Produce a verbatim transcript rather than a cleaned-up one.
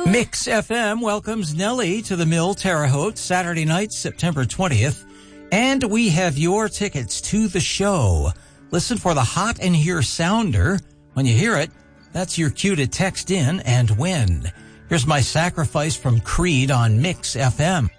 Mix F M welcomes Nelly to the Mill Terre Haute Saturday night, September twentieth. And we have your tickets to the show. Listen for the Hot in Here sounder. When you hear it, that's your cue to text in and win. Here's My Sacrifice from Creed on Mix F M.